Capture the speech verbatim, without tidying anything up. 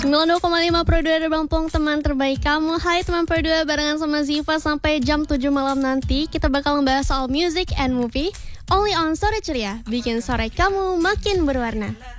sembilan puluh dua koma lima Pro dua Lampung, teman terbaik kamu. Hai teman Pro dua, barengan sama Ziva sampai jam tujuh malam nanti. Kita bakal membahas soal music and movie. Only on Sore Ceria, bikin sore kamu makin berwarna.